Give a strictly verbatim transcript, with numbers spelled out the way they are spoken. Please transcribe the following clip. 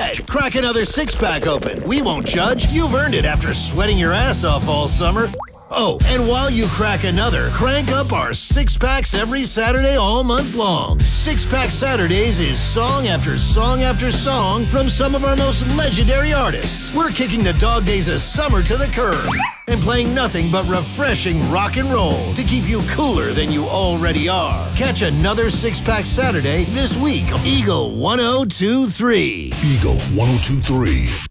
right, crack another six-pack open. We won't judge. You've earned it after sweating your ass off all summer. Oh, and while you crack another, crank up our six-packs every Saturday all month long. Six-Pack Saturdays is song after song after song from some of our most legendary artists. We're kicking the dog days of summer to the curb and playing nothing but refreshing rock and roll to keep you cooler than you already are. Catch another Six-Pack Saturday this week on Eagle one oh two three. Eagle one oh two three.